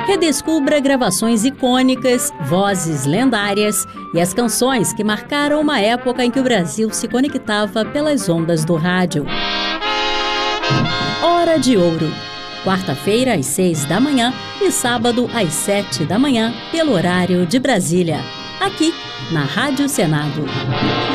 Redescubra gravações icônicas, vozes lendárias e as canções que marcaram uma época em que o Brasil se conectava pelas ondas do rádio. Hora de Ouro. Quarta-feira às 6 da manhã e sábado às 7 da manhã, pelo horário de Brasília. Aqui, na Rádio Senado.